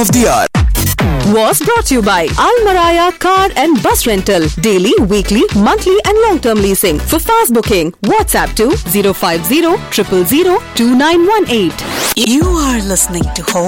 of the hour was brought to you by Al Maraya Car and Bus Rental. Daily, weekly, monthly and long-term leasing. For fast booking, WhatsApp to 050 000 2918. You are listening to Home